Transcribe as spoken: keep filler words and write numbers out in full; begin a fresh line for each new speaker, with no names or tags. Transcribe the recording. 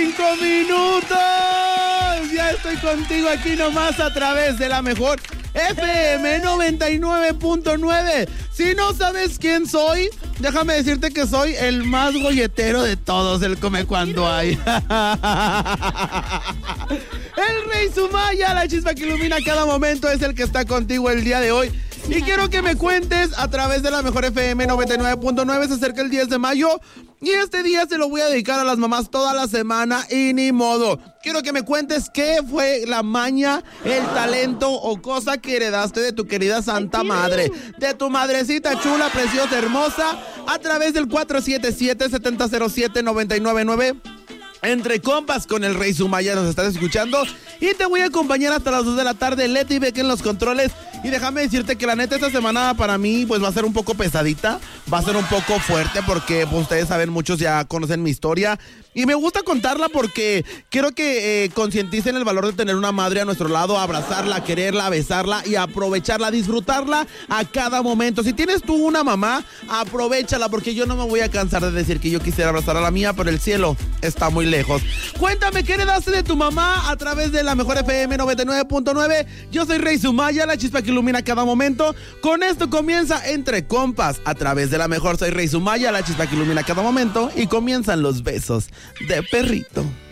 cinco minutos. Ya estoy contigo aquí nomás a través de la mejor F M noventa y nueve punto nueve. Si no sabes quién soy, déjame decirte que soy el más golletero de todos, el come cuando hay. El Rey Sumaya, la chispa que ilumina cada momento, es el que está contigo el día de hoy. Y quiero que me cuentes a través de la mejor F M noventa y nueve punto nueve. Se acerca el diez de mayo y este día se lo voy a dedicar a las mamás toda la semana y ni modo. Quiero que me cuentes qué fue la maña, el talento o cosa que heredaste de tu querida Santa Madre, de tu madrecita chula, preciosa, hermosa, a través del cuatro siete siete, siete cero siete, nueve nueve nueve. Entre compas con el Rey Sumaya nos estás escuchando y te voy a acompañar hasta las dos de la tarde. Leti Beck en los controles. Y déjame decirte que la neta esta semana para mí pues va a ser un poco pesadita, va a ser un poco fuerte porque pues, ustedes saben, muchos ya conocen mi historia y me gusta contarla porque quiero que eh, concienticen el valor de tener una madre a nuestro lado, abrazarla, quererla, besarla y aprovecharla, disfrutarla a cada momento. Si tienes tú una mamá, aprovéchala porque yo no me voy a cansar de decir que yo quisiera abrazar a la mía, pero el cielo está muy lejos. Cuéntame, ¿qué heredaste de tu mamá a través de la mejor F M noventa y nueve punto nueve? Yo soy Rey Sumaya, la chispa que ilumina cada momento. Con esto comienza Entre Compas a través de la mejor. Soy Rey Sumaya, la chispa que ilumina cada momento, y comienzan los besos de perrito.